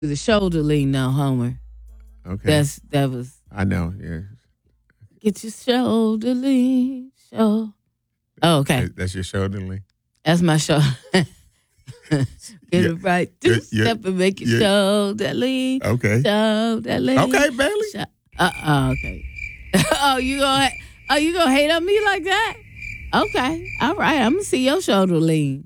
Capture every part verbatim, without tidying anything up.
The shoulder lean now, Homer. Okay. That's that was. I know. Yeah. Get your shoulder lean. Show. Oh, okay. That's your shoulder lean. That's my shoulder. Get Yeah. it right. Two Yeah, yeah, step and make your yeah. shoulder lean. Okay. Shoulder lean. Okay, Bailey. Sho- uh oh. Okay. oh, you gonna oh you gonna hate on me like that? Okay. All right. I'm gonna see your shoulder lean.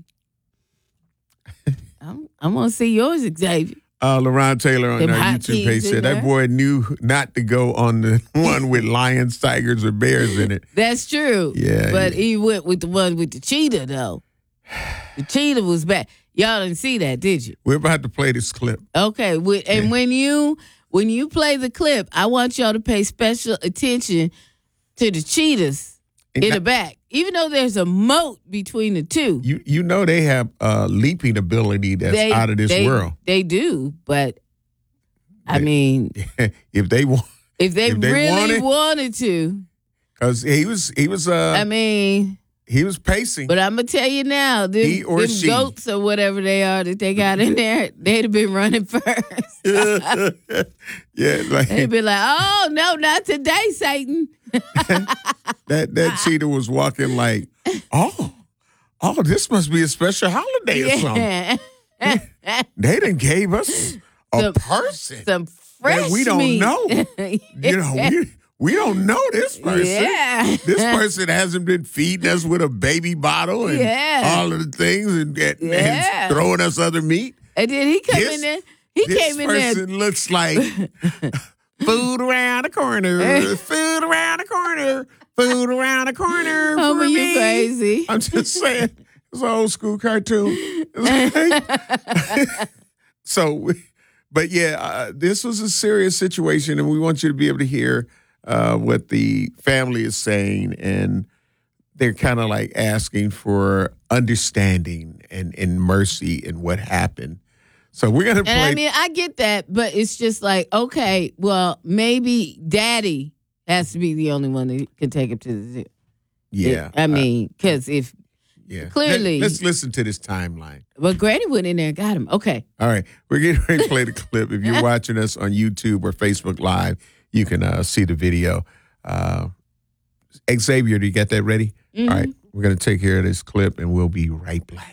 I'm, I'm gonna see yours, Xavier. Uh, LaRon Taylor on Them our hot YouTube keys page in said there. that boy knew not to go on the one with lions, tigers, or bears in it. That's true. Yeah, But yeah. he went with the one with the cheetah, though. The cheetah was bad. Y'all didn't see that, did you? We're about to play this clip. Okay. wi- And Yeah. when you when you play the clip, I want y'all to pay special attention to the cheetahs And in that- the back. Even though there's a moat between the two. You you know they have uh, leaping ability that's they, out of this they, world. They do, but I They- mean, if they want, if they, if they really want it- wanted to, because he was he was uh I mean, he was pacing. but I'm gonna tell you now, them, He or them she. goats or whatever they are that they got in there, they'd have been running first. yeah, like They'd be like, "Oh no, not today, Satan!" that that cheetah was walking like, oh, oh, this must be a special holiday or something. Yeah. They done gave us a Some- person Some fresh that we don't meat. know. You know, we we don't know this person. Yeah. This person hasn't been feeding us with a baby bottle and Yeah. all of the things and, and, and Yeah. throwing us other meat. And then he come This- in there. He This came in there. person looks like food around the corner, food around the corner, food around the corner. Oh, for but you me. crazy. I'm just saying, it's an old school cartoon. so, but yeah, uh, this was a serious situation, and we want you to be able to hear uh, what the family is saying, and they're kind of like asking for understanding and, and mercy in what happened. So we're gonna play. And I mean, I get that, but it's just like, okay, well, maybe Daddy has to be the only one that can take him to the zoo. yeah, I uh, mean, because if, yeah. clearly- Let, let's listen to this timeline. well, Granny went in there and got him. Okay. All right, we're getting ready to play the clip. If you're watching us on YouTube or Facebook Live, you can uh, see the video. Uh, Xavier, do you get that ready? Mm-hmm. All right, we're going to take care of this clip, and we'll be right back.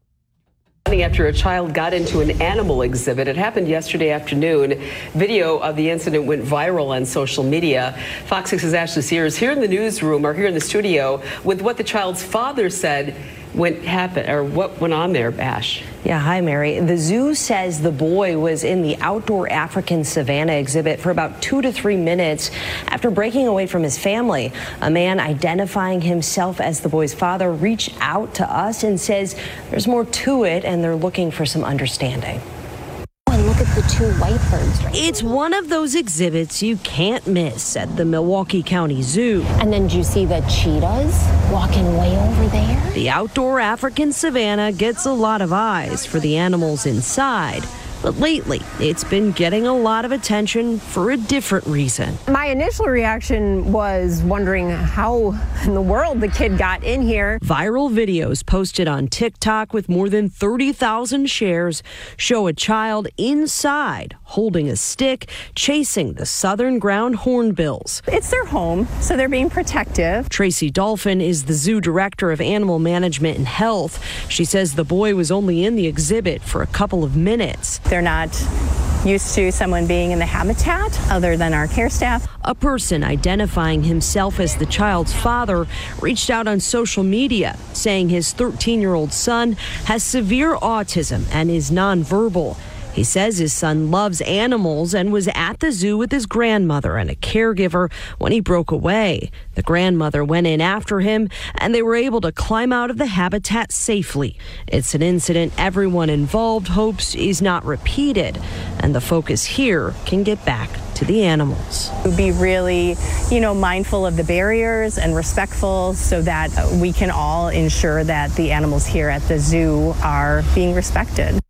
After a child got into an animal exhibit. It happened yesterday afternoon. Video of the incident went viral on social media. Fox six's Ashley Sears here in the newsroom or here in the studio with what the child's father said went happen or what went on there, Ash. Yeah, hi, Mary. The zoo says the boy was in the outdoor African savanna exhibit for about two to three minutes after breaking away from his family. A man identifying himself as the boy's father reached out to us and says there's more to it and they're looking for some understanding. And look at the two white birds right It's one of those exhibits you can't miss at the Milwaukee County Zoo. And then do you see the cheetahs walking way over there? The outdoor African savanna gets a lot of eyes for the animals inside. But lately, it's been getting a lot of attention for a different reason. My initial reaction was wondering how in the world the kid got in here. Viral videos posted on TikTok with more than thirty thousand shares show a child inside holding a stick chasing the southern ground hornbills. It's their home, so they're being protective. Tracy Dolphin is the zoo director of animal management and health. She says the boy was only in the exhibit for a couple of minutes. They're not used to someone being in the habitat other than our care staff. A person identifying himself as the child's father reached out on social media saying his thirteen-year-old son has severe autism and is nonverbal. He says his son loves animals and was at the zoo with his grandmother and a caregiver when he broke away. The grandmother went in after him, and they were able to climb out of the habitat safely. It's an incident everyone involved hopes is not repeated, and the focus here can get back to the animals. Be really, you know, mindful of the barriers and respectful so that we can all ensure that the animals here at the zoo are being respected.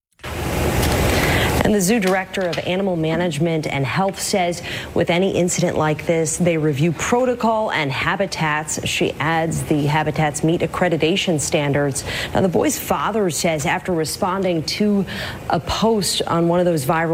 And the zoo director of animal management and health says with any incident like this, they review protocol and habitats. She adds the habitats meet accreditation standards. Now, the boy's father says after responding to a post on one of those viral